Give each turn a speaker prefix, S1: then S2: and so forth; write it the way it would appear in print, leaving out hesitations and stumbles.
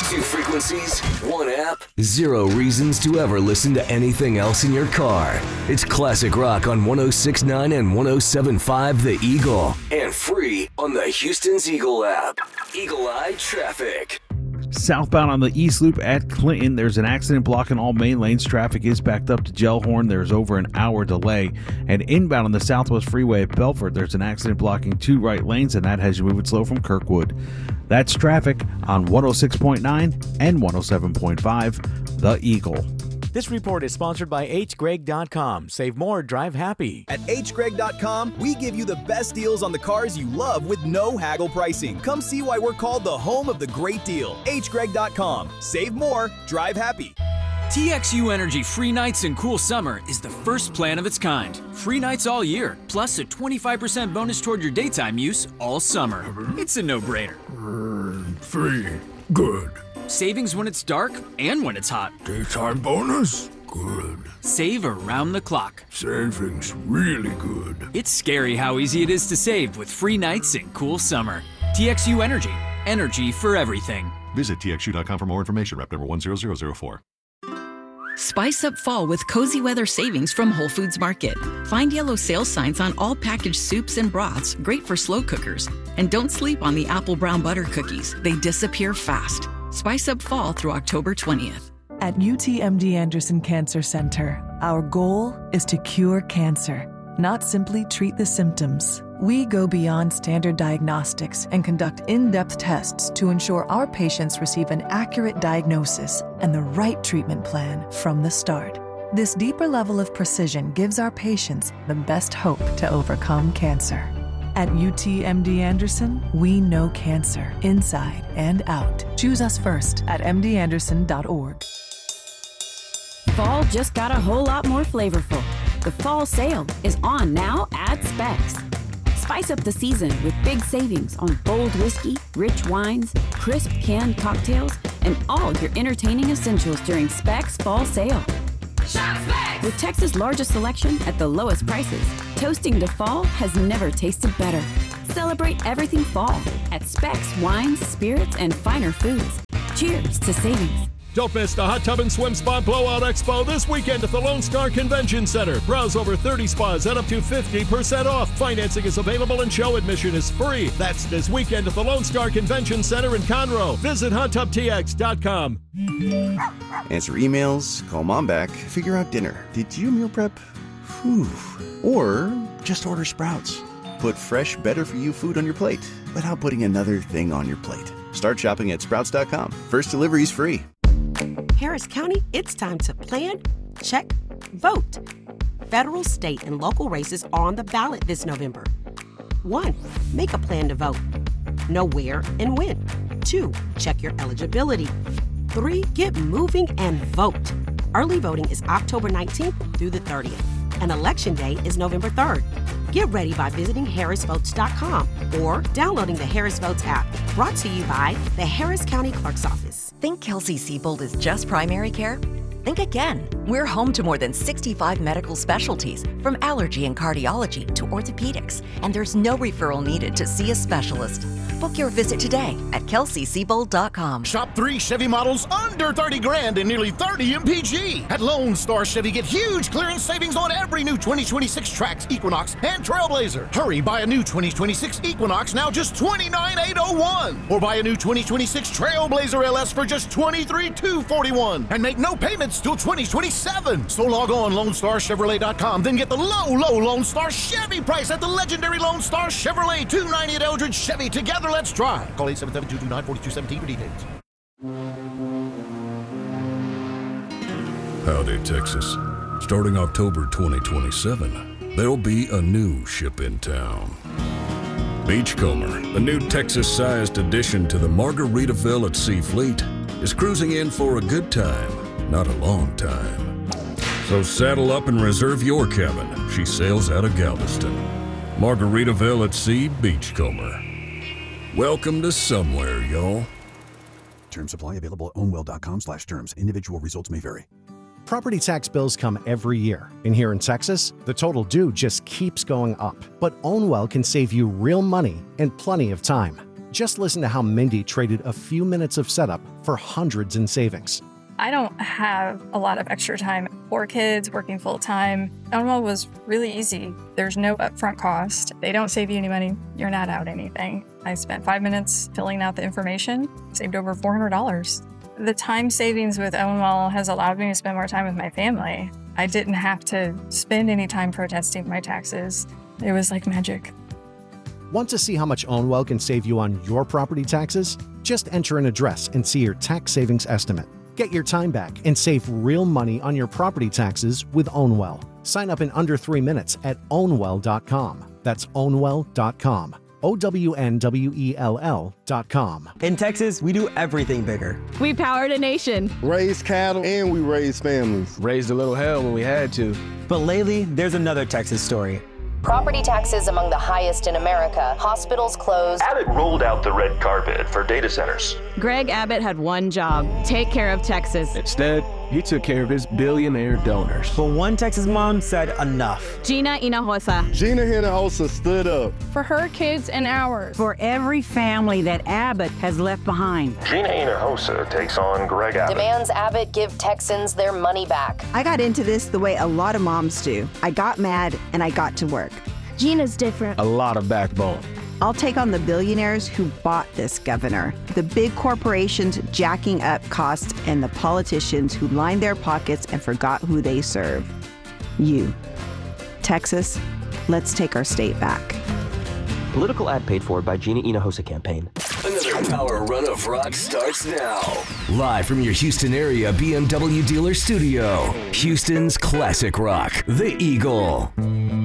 S1: Two frequencies, one app, zero reasons to ever listen to anything else in your car. It's classic rock on 106.9 and 107.5 The Eagle. And free on the Houston's Eagle app. Eagle Eye Traffic.
S2: Southbound on the East Loop at Clinton, there's an accident blocking all main lanes. Traffic is backed up to Gellhorn. There's over an hour delay. And inbound on the Southwest Freeway at Belford, there's an accident blocking two right lanes, and that has you moving slow from Kirkwood. That's traffic on 106.9 and 107.5 The Eagle.
S3: This report is sponsored by hgreg.com. Save more, drive happy.
S4: At hgreg.com, we give you the best deals on the cars you love with no haggle pricing. Come see why we're called the home of the great deal. hgreg.com. Save more, drive happy.
S5: TXU Energy Free Nights and Cool Summer is the first plan of its kind. Free nights all year, plus a 25% bonus toward your daytime use all summer. It's a no-brainer.
S6: Free. Good.
S5: Savings when it's dark and when it's hot.
S6: Daytime bonus? Good.
S5: Save around the clock.
S6: Savings really good.
S5: It's scary how easy it is to save with free nights and cool summer. TXU Energy. Energy for everything.
S7: Visit TXU.com for more information. Rep number 10004.
S8: Spice up fall with cozy weather savings from Whole Foods Market. Find yellow sales signs on all packaged soups and broths, great for slow cookers. And don't sleep on the apple brown butter cookies. They disappear fast. Spice up fall through October 20th.
S9: At UTMD Anderson Cancer Center, our goal is to cure cancer, not simply treat the symptoms. We go beyond standard diagnostics and conduct in-depth tests to ensure our patients receive an accurate diagnosis and the right treatment plan from the start. This deeper level of precision gives our patients the best hope to overcome cancer. At UTMD Anderson, we know cancer inside and out. Choose us first at mdanderson.org.
S10: Fall just got a whole lot more flavorful. The fall sale is on now at Specs. Spice up the season with big savings on bold whiskey, rich wines, crisp canned cocktails, and all your entertaining essentials during Specs Fall Sale. Shop Specs! With Texas' largest selection at the lowest prices, toasting to fall has never tasted better. Celebrate everything fall at Specs Wines, Spirits, and Finer Foods. Cheers to savings.
S11: Don't miss the Hot Tub and Swim Spa Blowout Expo this weekend at the Lone Star Convention Center. Browse over 30 spas at up to 50% off. Financing is available and show admission is free. That's this weekend at the Lone Star Convention Center in Conroe. Visit HotTubTX.com.
S12: Answer emails, call mom back, figure out dinner. Did you meal prep? Whew. Or just order Sprouts. Put fresh, better-for-you food on your plate without putting another thing on your plate. Start shopping at Sprouts.com. First delivery is free.
S13: Harris County, it's time to plan, check, vote. Federal, state, and local races are on the ballot this November. 1. Make a plan to vote. Know where and when. 2. Check your eligibility. 3. Get moving and vote. Early voting is October 19th through the 30th, and Election Day is November 3rd. Get ready by visiting harrisvotes.com or downloading the Harris Votes app. Brought to you by the Harris County Clerk's Office.
S14: Think Kelsey-Seybold is just primary care? Think again. We're home to more than 65 medical specialties, from allergy and cardiology to orthopedics, and there's no referral needed to see a specialist. Book your visit today at KelseySeybold.com.
S15: Shop 3 Chevy models under 30 grand and nearly 30 MPG. At Lone Star Chevy, get huge clearance savings on every new 2026 Trax, Equinox, and Trailblazer. Hurry, buy a new 2026 Equinox now just $29,801. Or buy a new 2026 Trailblazer LS for just $23,241. And make no payments till 2027. So log on LoneStarChevrolet.com, then get the low Lone Star Chevy price at the legendary Lone Star Chevrolet 290 at Eldridge Chevy. Together, let's drive. Call 877-229-4217 for details.
S6: Howdy, Texas. Starting October 2027, there'll be a new ship in town. Beachcomber, the new Texas-sized addition to the Margaritaville at Sea Fleet, is cruising in for a good time, not a long time. So saddle up and reserve your cabin. She sails out of Galveston. Margaritaville at Sea, Beachcomber. Welcome to somewhere, y'all.
S16: Term supply available at ownwell.com/terms. Individual results may vary.
S17: Property tax bills come every year, and here in Texas, the total due just keeps going up. But Ownwell can save you real money and plenty of time. Just listen to how Mindy traded a few minutes of setup for hundreds in savings.
S18: I don't have a lot of extra time. 4 kids, working full time. Ownwell was really easy. There's no upfront cost. They don't save you any money. You're not out anything. I spent 5 minutes filling out the information, saved over $400. The time savings with Ownwell has allowed me to spend more time with my family. I didn't have to spend any time protesting my taxes. It was like magic.
S17: Want to see how much Ownwell can save you on your property taxes? Just enter an address and see your tax savings estimate. Get your time back and save real money on your property taxes with Ownwell. Sign up in under 3 minutes at ownwell.com. That's ownwell.com. OWNWELL.com.
S19: In Texas, we do everything bigger.
S20: We powered a nation.
S21: Raised cattle and we raised families.
S22: Raised a little hell when we had to.
S19: But lately, there's another Texas story.
S23: Property taxes among the highest in America. Hospitals closed.
S24: Abbott rolled out the red carpet for data centers.
S20: Greg Abbott had one job: take care of Texas.
S22: Instead, he took care of his billionaire donors.
S19: But one Texas mom said enough.
S20: Gina
S21: Hinojosa stood up.
S25: For her kids and ours.
S26: For every family that Abbott has left behind.
S24: Gina Hinojosa takes on Greg Abbott.
S23: Demands Abbott give Texans their money back.
S27: I got into this the way a lot of moms do. I got mad and I got to work.
S26: Gina's different.
S22: A lot of backbone.
S27: I'll take on the billionaires who bought this governor, the big corporations jacking up costs, and the politicians who lined their pockets and forgot who they serve. You. Texas, let's take our state back.
S28: Political ad paid for by Gina Hinojosa campaign.
S1: Another power run of rock starts now. Live from your Houston area BMW dealer studio. Houston's classic rock, The Eagle.